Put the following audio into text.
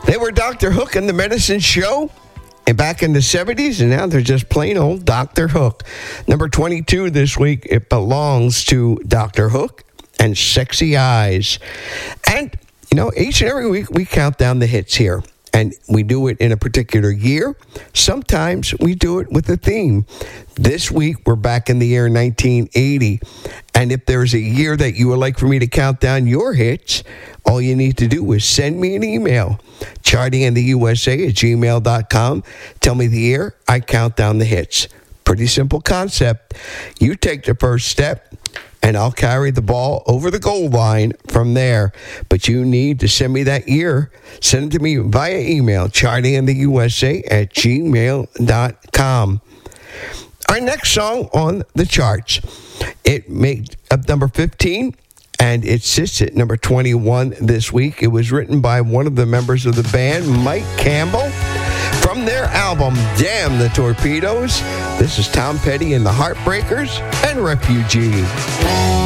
They were Dr. Hook and the Medicine Show. And back in the 70s, and now they're just plain old Dr. Hook. Number 22 this week, it belongs to Dr. Hook and Sexy Eyes. And, each and every week we count down the hits here. And we do it in a particular year. Sometimes we do it with a theme. This week, we're back in the year 1980. And if there's a year that you would like for me to count down your hits, all you need to do is send me an email, chartingintheusa@gmail.com. Tell me the year, I count down the hits. Pretty simple concept. You take the first step, and I'll carry the ball over the goal line from there. But you need to send me that year. Send it to me via email, chartingintheusa@gmail.com. Our next song on the charts, it made up number 15, and it sits at number 21 this week. It was written by one of the members of the band, Mike Campbell, from their album, Damn the Torpedoes. This is Tom Petty and the Heartbreakers and Refugee.